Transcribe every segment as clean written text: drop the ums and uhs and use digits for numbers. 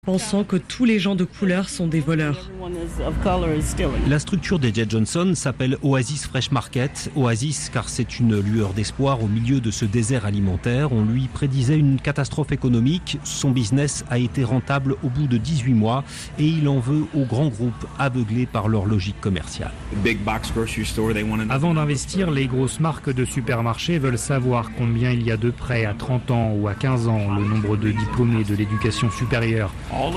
pensant que tous les gens de couleur sont des voleurs. La structure des J. Johnson s'appelle Oasis Fresh Market. Oasis car c'est une lueur d'espoir au milieu de ce désert alimentaire. On lui prédisait une catastrophe économique. Son business a été rentable au bout de 18 mois et il en veut aux grands groupes aveuglés par leur logique commerciale. Avant d'investir, les grosses marques de supermarchés veulent savoir combien il y a de prêts à 30 ans ou à 15 ans, le nombre de diplômés de l'éducation supérieure.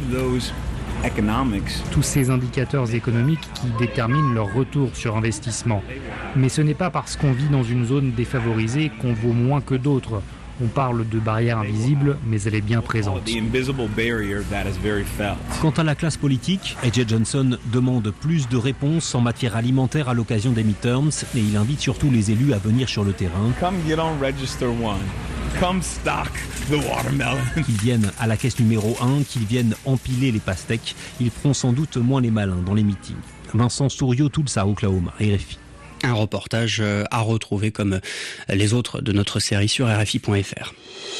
Tous ces indicateurs économiques qui déterminent leur retour sur investissement. Mais ce n'est pas parce qu'on vit dans une zone défavorisée qu'on vaut moins que d'autres. On parle de barrière invisible, mais elle est bien présente. Quant à la classe politique, A.J. Johnson demande plus de réponses en matière alimentaire à l'occasion des midterms et il invite surtout les élus à venir sur le terrain. Qu'ils viennent à la caisse numéro 1, qu'ils viennent empiler les pastèques. Ils feront sans doute moins les malins dans les meetings. Vincent Souriau, Tulsa, Oklahoma, RFI. Un reportage à retrouver comme les autres de notre série sur RFI.fr.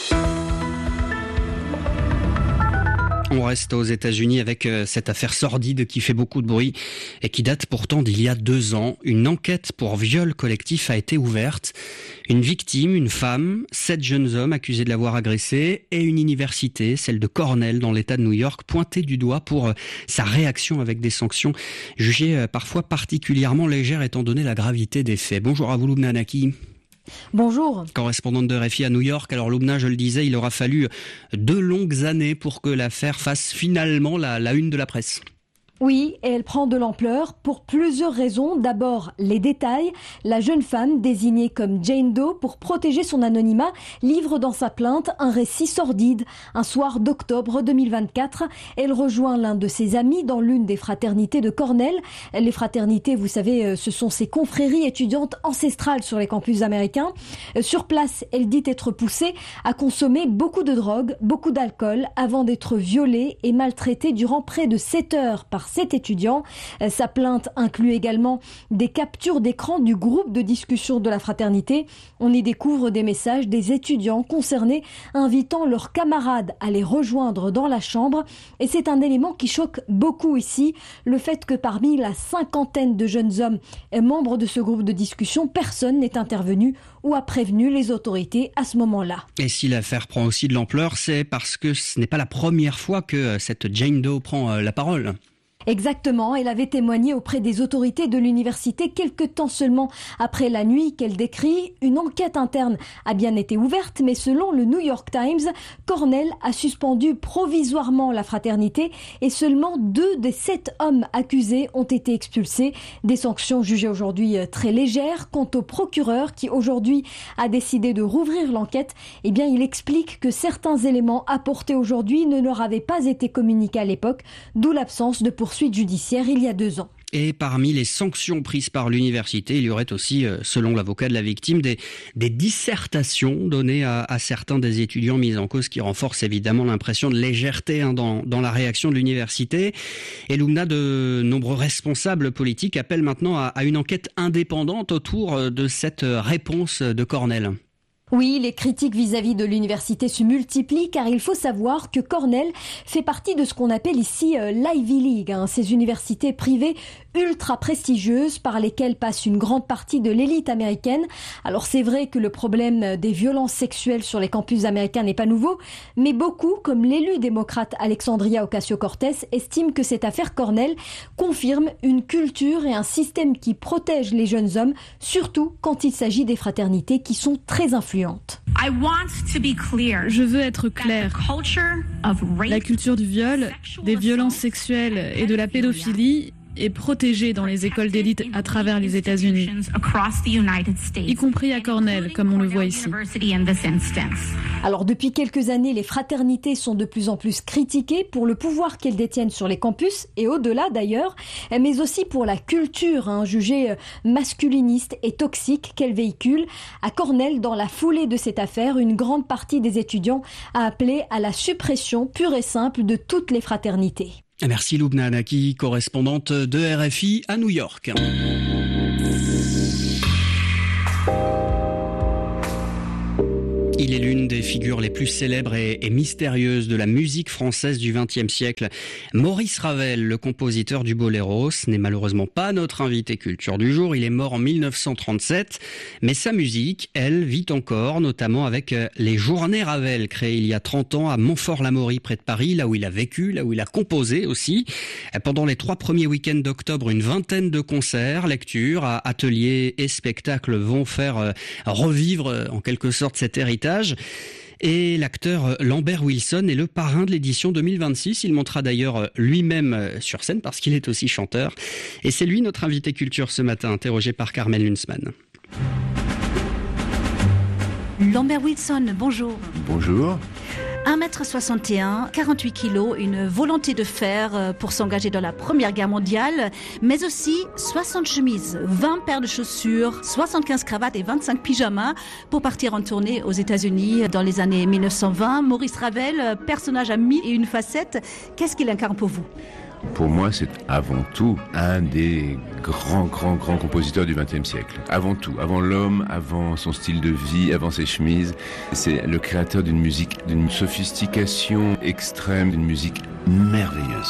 On reste aux États-Unis avec cette affaire sordide qui fait beaucoup de bruit et qui date pourtant d'il y a 2 ans. Une enquête pour viol collectif a été ouverte. Une victime, une femme, 7 jeunes hommes accusés de l'avoir agressée et une université, celle de Cornell dans l'État de New York, pointée du doigt pour sa réaction avec des sanctions jugées parfois particulièrement légères étant donné la gravité des faits. Bonjour à vous Loubna Anaki. Bonjour. Correspondante de RFI à New York. Alors Loubna, je le disais, il aura fallu 2 longues années pour que l'affaire fasse finalement la une de la presse. Oui, et elle prend de l'ampleur pour plusieurs raisons. D'abord, les détails. La jeune femme, désignée comme Jane Doe pour protéger son anonymat, livre dans sa plainte un récit sordide. Un soir d'octobre 2024, elle rejoint l'un de ses amis dans l'une des fraternités de Cornell. Les fraternités, vous savez, ce sont ces confréries étudiantes ancestrales sur les campus américains. Sur place, elle dit être poussée à consommer beaucoup de drogue, beaucoup d'alcool, avant d'être violée et maltraitée durant près de 7 heures par 7 étudiants. Sa plainte inclut également des captures d'écran du groupe de discussion de la fraternité. On y découvre des messages des étudiants concernés invitant leurs camarades à les rejoindre dans la chambre. Et c'est un élément qui choque beaucoup ici, le fait que parmi la 50aine de jeunes hommes membres de ce groupe de discussion, personne n'est intervenu ou a prévenu les autorités à ce moment-là. Et si l'affaire prend aussi de l'ampleur, c'est parce que ce n'est pas la première fois que cette Jane Doe prend la parole. Exactement, elle avait témoigné auprès des autorités de l'université quelque temps seulement après la nuit qu'elle décrit. Une enquête interne a bien été ouverte, mais selon le New York Times, Cornell a suspendu provisoirement la fraternité et seulement 2 des 7 hommes accusés ont été expulsés. Des sanctions jugées aujourd'hui très légères. Quant au procureur qui aujourd'hui a décidé de rouvrir l'enquête, eh bien il explique que certains éléments apportés aujourd'hui ne leur avaient pas été communiqués à l'époque, d'où l'absence de poursuite judiciaire il y a 2 ans. Et parmi les sanctions prises par l'université, il y aurait aussi, selon l'avocat de la victime, des dissertations données à certains des étudiants mis en cause qui renforcent évidemment l'impression de légèreté dans la réaction de l'université. Et Loubna, de nombreux responsables politiques appellent maintenant à une enquête indépendante autour de cette réponse de Cornell. Oui, les critiques vis-à-vis de l'université se multiplient car il faut savoir que Cornell fait partie de ce qu'on appelle ici l'Ivy League, ces universités privées ultra prestigieuses par lesquelles passe une grande partie de l'élite américaine. Alors c'est vrai que le problème des violences sexuelles sur les campus américains n'est pas nouveau, mais beaucoup, comme l'élu démocrate Alexandria Ocasio-Cortez, estiment que cette affaire Cornell confirme une culture et un système qui protègent les jeunes hommes, surtout quand il s'agit des fraternités qui sont très influentes. Je veux être clair. La culture du viol, des violences sexuelles et de la pédophilie est protégée dans les écoles d'élite à travers les États-Unis, y compris à Cornell, comme on le voit ici. Alors depuis quelques années, les fraternités sont de plus en plus critiquées pour le pouvoir qu'elles détiennent sur les campus et au-delà d'ailleurs, mais aussi pour la culture jugée masculiniste et toxique qu'elles véhiculent. À Cornell, dans la foulée de cette affaire, une grande partie des étudiants a appelé à la suppression pure et simple de toutes les fraternités. Merci Loubna Anaki, correspondante de RFI à New York. Il est l'une des figures les plus célèbres et mystérieuses de la musique française du XXe siècle. Maurice Ravel, le compositeur du boléro, ce n'est malheureusement pas notre invité culture du jour. Il est mort en 1937, mais sa musique, elle, vit encore, notamment avec les Journées Ravel, créées il y a 30 ans à Montfort-l'Amaury, près de Paris, là où il a vécu, là où il a composé aussi. Pendant les 3 premiers week-ends d'octobre, une vingtaine de concerts, lectures, ateliers et spectacles vont faire revivre en quelque sorte cet héritage. Et l'acteur Lambert Wilson est le parrain de l'édition 2026. Il montera d'ailleurs lui-même sur scène parce qu'il est aussi chanteur. Et c'est lui notre invité culture ce matin, interrogé par Carmen Lunsmann. Lambert Wilson, bonjour. Bonjour. 1m61, 48 kilos, une volonté de fer pour s'engager dans la Première Guerre mondiale, mais aussi 60 chemises, 20 paires de chaussures, 75 cravates et 25 pyjamas pour partir en tournée aux États-Unis dans les années 1920. Maurice Ravel, personnage à 1001 facettes, qu'est-ce qu'il incarne pour vous ? Pour moi, c'est avant tout un des grands compositeurs du XXe siècle. Avant tout, avant l'homme, avant son style de vie, avant ses chemises. C'est le créateur d'une musique, d'une sophistication extrême, d'une musique merveilleuse.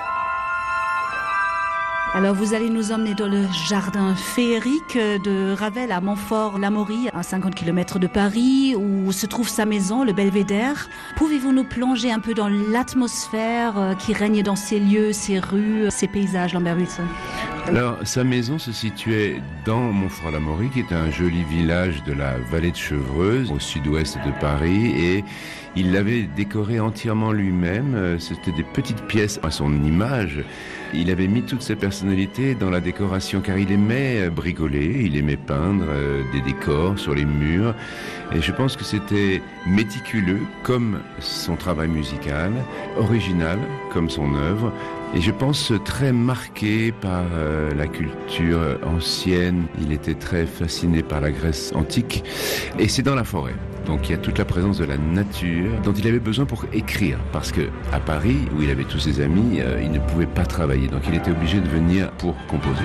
Alors vous allez nous emmener dans le jardin féerique de Ravel à Montfort-l'Amaury, à 50 km de Paris, où se trouve sa maison, le Belvédère. Pouvez-vous nous plonger un peu dans l'atmosphère qui règne dans ces lieux, ces rues, ces paysages, Lambert Wilson ? Alors, sa maison se situait dans Montfort-l'Amaury, qui est un joli village de la vallée de Chevreuse, au sud-ouest de Paris, et il l'avait décoré entièrement lui-même. C'était des petites pièces à son image. Il avait mis toute sa personnalité dans la décoration, car il aimait bricoler, il aimait peindre des décors sur les murs. Et je pense que c'était méticuleux comme son travail musical, original comme son œuvre. Et je pense très marqué par la culture ancienne. Il était très fasciné par la Grèce antique. Et c'est dans la forêt. Donc il y a toute la présence de la nature dont il avait besoin pour écrire. Parce que à Paris, où il avait tous ses amis, il ne pouvait pas travailler. Donc il était obligé de venir pour composer.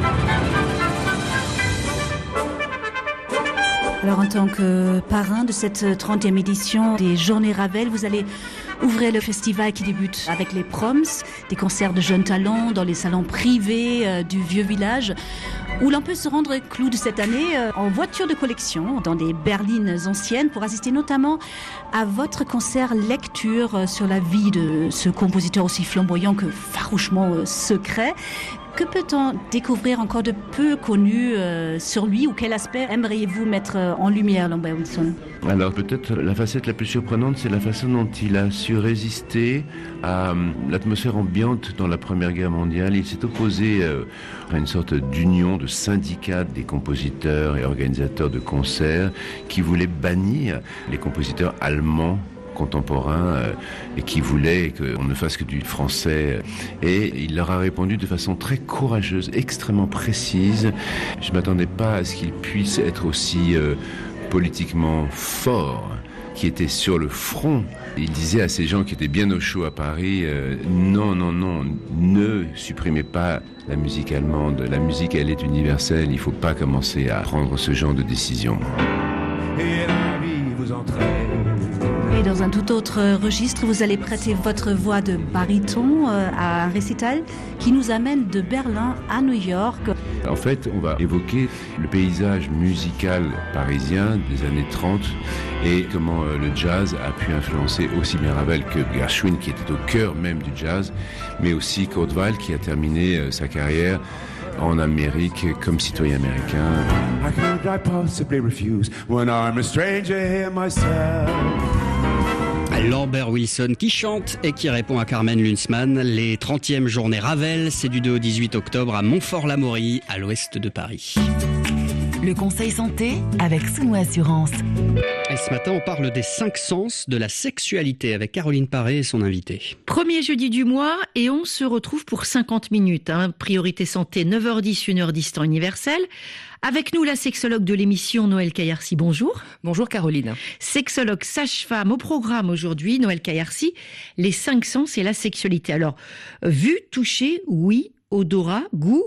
Alors en tant que parrain de cette 30e édition des Journées Ravel, vous allez ouvrir le festival qui débute avec les Proms, des concerts de jeunes talents dans les salons privés du vieux village, où l'on peut se rendre clou de cette année en voiture de collection dans des berlines anciennes pour assister notamment à votre concert lecture sur la vie de ce compositeur aussi flamboyant que farouchement secret. Que peut-on découvrir encore de peu connu sur lui, ou quel aspect aimeriez-vous mettre en lumière, Lambert Wilson ? Alors peut-être la facette la plus surprenante, c'est la façon dont il a su résister à l'atmosphère ambiante dans la Première Guerre mondiale. Il s'est opposé à une sorte d'union de syndicats des compositeurs et organisateurs de concerts qui voulaient bannir les compositeurs allemands contemporains et qui voulaient qu'on ne fasse que du français. Et il leur a répondu de façon très courageuse, extrêmement précise. Je ne m'attendais pas à ce qu'il puisse être aussi politiquement fort, qui était sur le front. Il disait à ces gens qui étaient bien au chaud à Paris, non, ne supprimez pas la musique allemande. La musique, elle est universelle. Il ne faut pas commencer à prendre ce genre de décision. Et dans un tout autre registre, vous allez prêter votre voix de baryton à un récital qui nous amène de Berlin à New York. En fait, on va évoquer le paysage musical parisien des années 30 et comment le jazz a pu influencer aussi bien Ravel que Gershwin, qui était au cœur même du jazz, mais aussi Kurt Weill, qui a terminé sa carrière en Amérique comme citoyen américain. How could I possibly refuse when I'm a stranger here myself? Lambert Wilson qui chante et qui répond à Carmen Lunsmann. Les 30e Journées Ravel, c'est du 2 au 18 octobre à Montfort-l'Amaury, à l'ouest de Paris. Le conseil santé avec Souno Assurance. Et ce matin, on parle des 5 sens de la sexualité avec Caroline Paré et son invité. Premier jeudi du mois et on se retrouve pour 50 minutes. Priorité santé, 9h10, 1h10 temps universel. Avec nous, la sexologue de l'émission, Noël Caillarcy. Bonjour. Bonjour Caroline. Sexologue sage-femme au programme aujourd'hui, Noël Caillarcy. Les 5 sens et la sexualité. Alors, vue, toucher, oui, odorat, goût.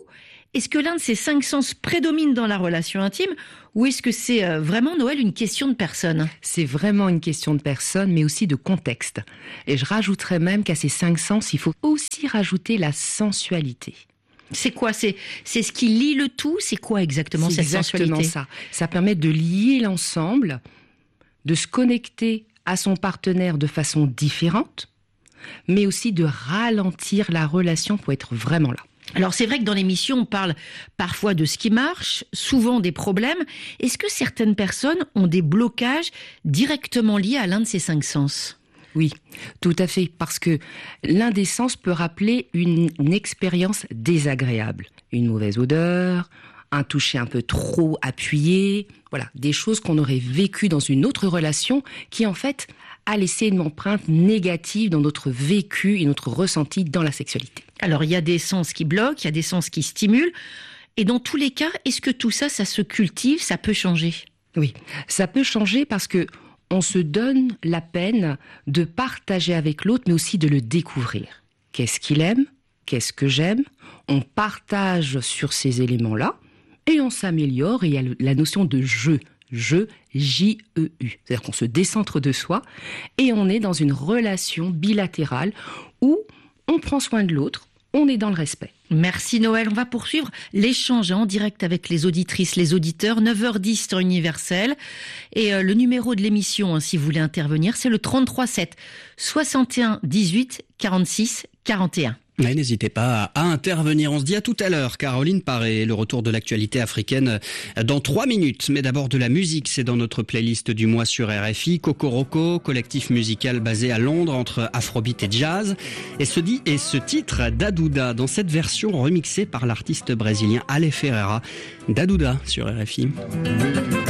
Est-ce que l'un de ces 5 sens prédomine dans la relation intime ou est-ce que c'est vraiment, Noël, une question de personne ? C'est vraiment une question de personne, mais aussi de contexte. Et je rajouterais même qu'à ces 5 sens, il faut aussi rajouter la sensualité. C'est quoi ? C'est ce qui lie le tout ? C'est quoi exactement cette sensualité ? C'est exactement ça. Ça permet de lier l'ensemble, de se connecter à son partenaire de façon différente, mais aussi de ralentir la relation pour être vraiment là. Alors c'est vrai que dans l'émission, on parle parfois de ce qui marche, souvent des problèmes. Est-ce que certaines personnes ont des blocages directement liés à l'un de ces 5 sens ? Oui, tout à fait, parce que l'un des sens peut rappeler une expérience désagréable. Une mauvaise odeur, un toucher un peu trop appuyé, voilà, des choses qu'on aurait vécues dans une autre relation qui en fait a laissé une empreinte négative dans notre vécu et notre ressenti dans la sexualité. Alors, il y a des sens qui bloquent, il y a des sens qui stimulent. Et dans tous les cas, est-ce que tout ça, ça se cultive, ça peut changer ? Oui, ça peut changer parce que on se donne la peine de partager avec l'autre, mais aussi de le découvrir. Qu'est-ce qu'il aime ? Qu'est-ce que j'aime ? On partage sur ces éléments-là et on s'améliore. Et il y a la notion de jeu. Jeu, J-E-U. C'est-à-dire qu'on se décentre de soi et on est dans une relation bilatérale où on prend soin de l'autre, on est dans le respect. Merci Noël. On va poursuivre l'échange en direct avec les auditrices, les auditeurs. 9h10 temps universel. Et le numéro de l'émission, si vous voulez intervenir, c'est le 33 7 61 18 46 41. Ouais, n'hésitez pas à intervenir. On se dit à tout à l'heure, Caroline Paré, le retour de l'actualité africaine dans 3 minutes. Mais d'abord de la musique, c'est dans notre playlist du mois sur RFI. Kokoroko, collectif musical basé à Londres entre afrobeat et jazz. Et ce titre, Dadouda, dans cette version remixée par l'artiste brésilien Ale Ferreira. Dadouda sur RFI.